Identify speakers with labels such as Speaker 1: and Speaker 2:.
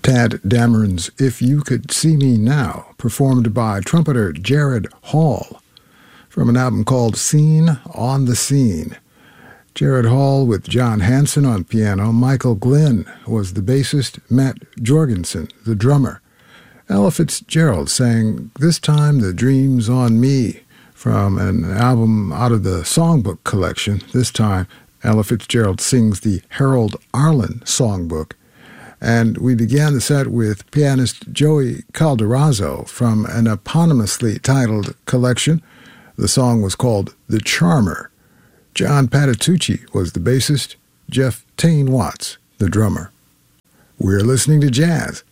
Speaker 1: Tad Dameron's If You Could See Me Now, performed by trumpeter Jared Hall, from an album called Scene on the Scene. Jared Hall with John Hanson on piano, Michael Glenn was the bassist, Matt Jorgensen the drummer. Ella Fitzgerald sang This Time the Dream's on Me from an album out of the songbook collection. This time Ella Fitzgerald sings the Harold Arlen songbook. And we began the set with pianist Joey Calderazzo from an eponymously titled collection. The song was called The Charmer. John Patitucci was the bassist, Jeff Tain Watts the drummer. We're listening to jazz